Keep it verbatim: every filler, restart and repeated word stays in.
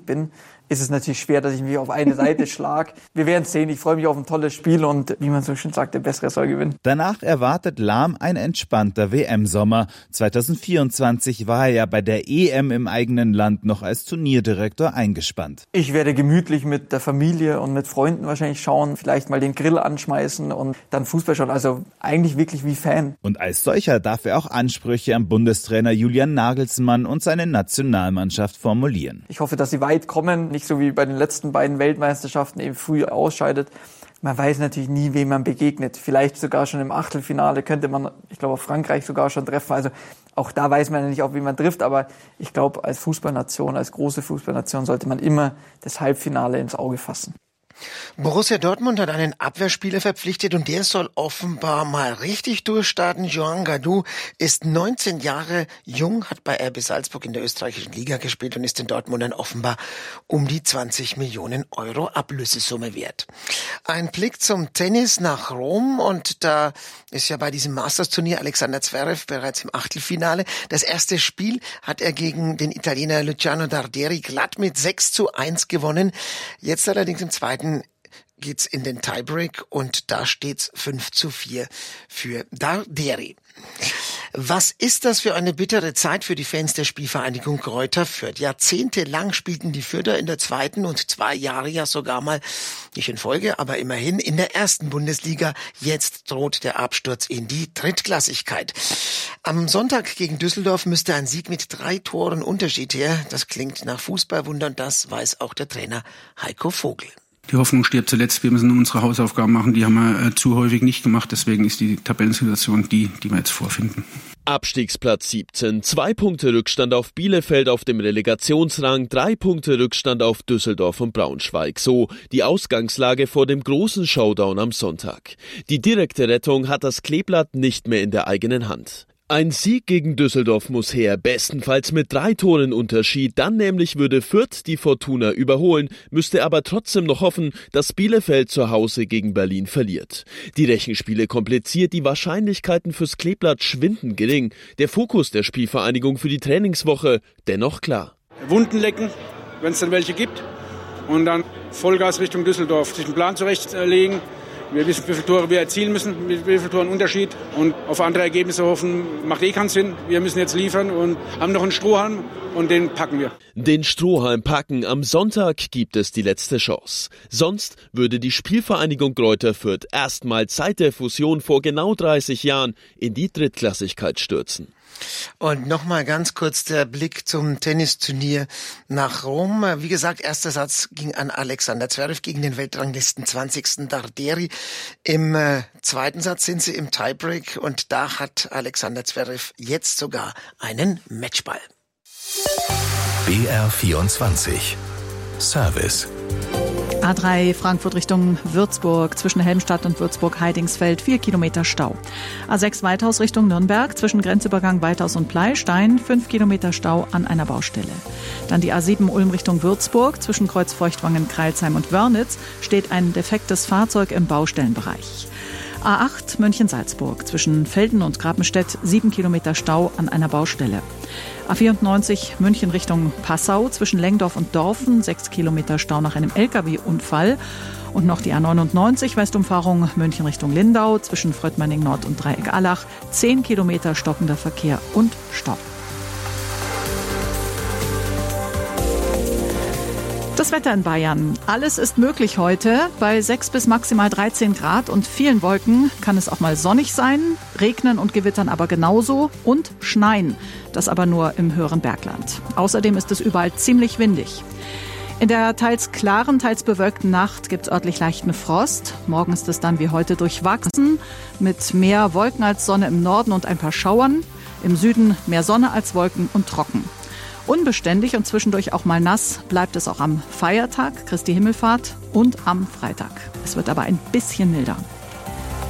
bin, ist es natürlich schwer, dass ich mich auf eine Seite schlage. Wir werden sehen. Ich freue mich auf ein tolles Spiel und wie man so schön sagt, der Bessere soll gewinnen. Danach erwartet Lahm ein entspannter W M-Sommer. zwanzig vierundzwanzig war er ja bei der E M im eigenen Land noch als Turnierdirektor eingespannt. Ich werde gemütlich mit der Familie und mit Freunden wahrscheinlich schauen, vielleicht mal den Grill anschmeißen und dann Fußball schauen. Also eigentlich wirklich wie Fan. Und als solcher darf er auch Ansprüche am Bundestrainer Julian Nagelsmann und seine Nationalmannschaft formulieren. Ich hoffe, dass sie weit kommen. Nicht so wie bei den letzten beiden Weltmeisterschaften eben früh ausscheidet. Man weiß natürlich nie, wem man begegnet. Vielleicht sogar schon im Achtelfinale könnte man, ich glaube, auf Frankreich sogar schon treffen. Also auch da weiß man ja nicht, auf wen man trifft. Aber ich glaube, als Fußballnation, als große Fußballnation sollte man immer das Halbfinale ins Auge fassen. Borussia Dortmund hat einen Abwehrspieler verpflichtet und der soll offenbar mal richtig durchstarten. Joan Gadou ist neunzehn Jahre jung, hat bei R B Salzburg in der österreichischen Liga gespielt und ist den Dortmundern offenbar um die zwanzig Millionen Euro Ablösesumme wert. Ein Blick zum Tennis nach Rom und da ist ja bei diesem Masters-Turnier Alexander Zverev bereits im Achtelfinale. Das erste Spiel hat er gegen den Italiener Luciano Darderi glatt mit sechs zu eins gewonnen. Jetzt allerdings im zweiten geht's in den Tiebreak und da steht's fünf zu vier für Darderi. Was ist das für eine bittere Zeit für die Fans der Spielvereinigung Greuther Fürth? Jahrzehntelang spielten die Fürther in der zweiten und zwei Jahre ja sogar mal, nicht in Folge, aber immerhin in der ersten Bundesliga. Jetzt droht der Absturz in die Drittklassigkeit. Am Sonntag gegen Düsseldorf müsste ein Sieg mit drei Toren Unterschied her. Das klingt nach Fußballwunder und das weiß auch der Trainer Heiko Vogel. Die Hoffnung stirbt zuletzt. Wir müssen unsere Hausaufgaben machen. Die haben wir äh, zu häufig nicht gemacht. Deswegen ist die Tabellensituation die, die wir jetzt vorfinden. Abstiegsplatz siebzehn. Zwei Punkte Rückstand auf Bielefeld auf dem Relegationsrang. Drei Punkte Rückstand auf Düsseldorf und Braunschweig. So die Ausgangslage vor dem großen Showdown am Sonntag. Die direkte Rettung hat das Kleeblatt nicht mehr in der eigenen Hand. Ein Sieg gegen Düsseldorf muss her, bestenfalls mit drei Toren Unterschied. Dann nämlich würde Fürth die Fortuna überholen, müsste aber trotzdem noch hoffen, dass Bielefeld zu Hause gegen Berlin verliert. Die Rechenspiele kompliziert, die Wahrscheinlichkeiten fürs Kleeblatt schwinden gering. Der Fokus der Spielvereinigung für die Trainingswoche dennoch klar. Wunden lecken, wenn es dann welche gibt. Und dann Vollgas Richtung Düsseldorf, sich einen Plan zurechtlegen. Wir wissen, wie viele Tore wir erzielen müssen, wie viele Tore einen Unterschied. Und auf andere Ergebnisse hoffen, macht eh keinen Sinn. Wir müssen jetzt liefern und haben noch einen Strohhalm und den packen wir. Den Strohhalm packen. Am Sonntag gibt es die letzte Chance. Sonst würde die Spielvereinigung Greuther Fürth erstmals seit der Fusion vor genau dreißig Jahren in die Drittklassigkeit stürzen. Und nochmal ganz kurz der Blick zum Tennisturnier nach Rom. Wie gesagt, erster Satz ging an Alexander Zverev gegen den Weltranglisten zwanzigsten Darderi. Im äh, zweiten Satz sind sie im Tiebreak und da hat Alexander Zverev jetzt sogar einen Matchball. B R vierundzwanzig Service. A drei Frankfurt Richtung Würzburg, zwischen Helmstadt und Würzburg-Heidingsfeld, vier Kilometer Stau. A sechs Weithaus Richtung Nürnberg, zwischen Grenzübergang Weithaus und Pleistein, fünf Kilometer Stau an einer Baustelle. Dann die A sieben Ulm Richtung Würzburg, zwischen Kreuz Feuchtwangen, Kreilsheim und Wörnitz, steht ein defektes Fahrzeug im Baustellenbereich. A acht München-Salzburg, zwischen Velden und Grapenstedt, sieben Kilometer Stau an einer Baustelle. A vierundneunzig München Richtung Passau, zwischen Lengdorf und Dorfen, sechs Kilometer Stau nach einem L K W-Unfall. Und noch die A neunundneunzig Westumfahrung München Richtung Lindau, zwischen Fröttmanning Nord und Dreieck Allach, zehn Kilometer stockender Verkehr und Stau. Das Wetter in Bayern. Alles ist möglich heute. Bei sechs bis maximal dreizehn Grad und vielen Wolken kann es auch mal sonnig sein, regnen und gewittern aber genauso und schneien. Das aber nur im höheren Bergland. Außerdem ist es überall ziemlich windig. In der teils klaren, teils bewölkten Nacht gibt es örtlich leichten Frost. Morgen ist es dann wie heute durchwachsen, mit mehr Wolken als Sonne im Norden und ein paar Schauern. Im Süden mehr Sonne als Wolken und trocken. Unbeständig und zwischendurch auch mal nass bleibt es auch am Feiertag, Christi Himmelfahrt und am Freitag. Es wird aber ein bisschen milder.